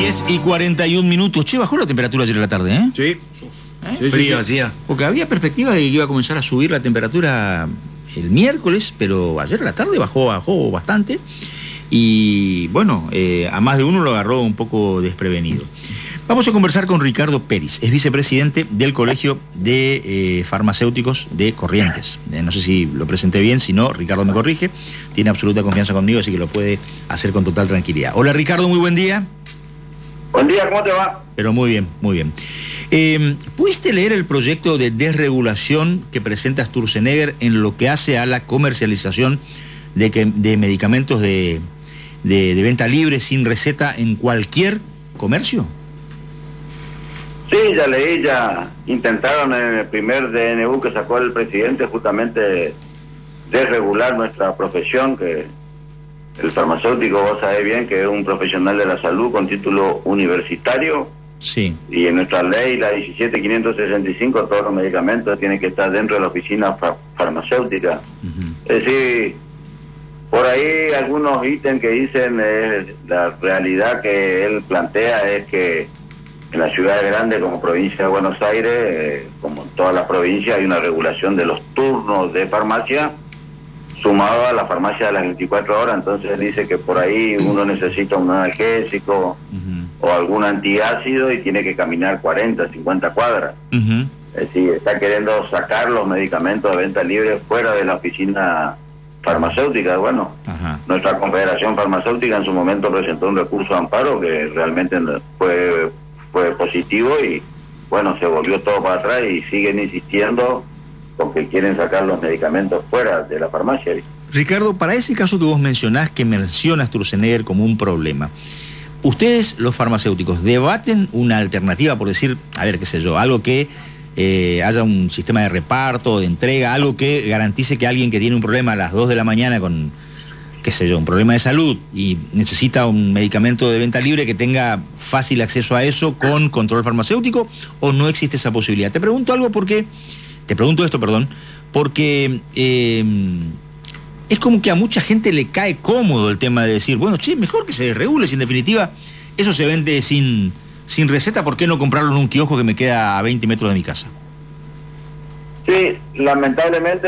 10:41. Che, bajó la temperatura ayer en la tarde, ¿eh? Sí. Sí, Frío, sí. Porque había perspectiva de que iba a comenzar a subir la temperatura el miércoles, pero ayer en la tarde bajó bastante. Y bueno, a más de uno lo agarró un poco desprevenido. Vamos a conversar con Ricardo Peris, es vicepresidente del Colegio de Farmacéuticos de Corrientes. No sé si lo presenté bien, si no, Ricardo me corrige. Tiene absoluta confianza conmigo, así que lo puede hacer con total tranquilidad. Hola Ricardo, muy buen día. Buen día, ¿cómo te va? Pero muy bien, muy bien. ¿Pudiste leer el proyecto de desregulación que presenta Sturzenegger en lo que hace a la comercialización de medicamentos de venta libre sin receta en cualquier comercio? Sí, ya leí, ya intentaron en el primer DNU que sacó el presidente justamente desregular nuestra profesión, que el farmacéutico, vos sabés bien que es un profesional de la salud con título universitario. Sí. Y en nuestra ley, la 17.565, todos los medicamentos tienen que estar dentro de la oficina farmacéutica. Es decir, por ahí algunos ítems que dicen, la realidad que él plantea es que en las ciudades grandes como provincia de Buenos Aires, como en todas las provincias, hay una regulación de los turnos de farmacia sumado a la farmacia de las 24 horas. Entonces él dice que por ahí uno necesita un analgésico o algún antiácido y tiene que caminar 40, 50 cuadras. Es decir, está queriendo sacar los medicamentos de venta libre fuera de la oficina farmacéutica. Bueno, nuestra Confederación Farmacéutica en su momento presentó un recurso de amparo que realmente fue positivo y bueno, se volvió todo para atrás y siguen insistiendo con que quieren sacar los medicamentos fuera de la farmacia. Ricardo, para ese caso que vos mencionás, que menciona Sturzenegger como un problema, ¿ustedes, los farmacéuticos, debaten una alternativa, por decir, a ver, qué sé yo, algo que haya un sistema de reparto, de entrega, algo que garantice que alguien que tiene un problema a las 2 de la mañana con, qué sé yo, un problema de salud y necesita un medicamento de venta libre que tenga fácil acceso a eso con control farmacéutico, o no existe esa posibilidad? Te pregunto esto, porque es como que a mucha gente le cae cómodo el tema de decir, bueno, che, mejor que se regule, si en definitiva eso se vende sin receta, ¿por qué no comprarlo en un kiosco que me queda a 20 metros de mi casa? Sí, lamentablemente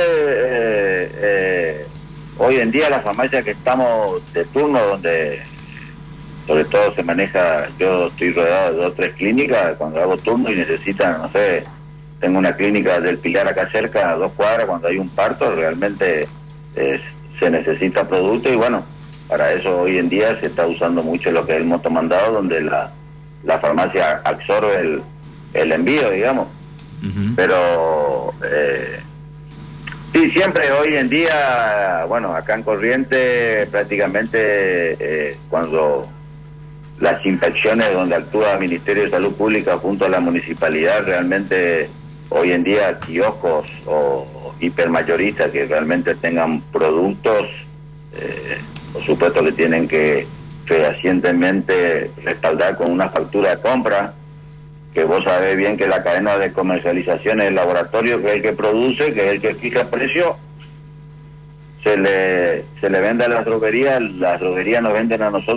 hoy en día las farmacias que estamos de turno, donde sobre todo se maneja, yo estoy rodeado de 2 o 3 clínicas, cuando hago turno y necesitan, no sé, tengo una clínica del Pilar acá cerca, a 2 cuadras, cuando hay un parto, realmente se necesita producto y bueno, para eso hoy en día se está usando mucho lo que es el motomandado, donde la farmacia absorbe el envío, digamos. Pero sí, siempre hoy en día, bueno, acá en Corrientes prácticamente cuando las inspecciones donde actúa el Ministerio de Salud Pública junto a la municipalidad, realmente hoy en día kioscos o hipermayoristas que realmente tengan productos, por supuesto que tienen que fehacientemente respaldar con una factura de compra, que vos sabés bien que la cadena de comercialización es el laboratorio, que es el que produce, que es el que fija el precio, se le vende a las droguerías nos venden a nosotros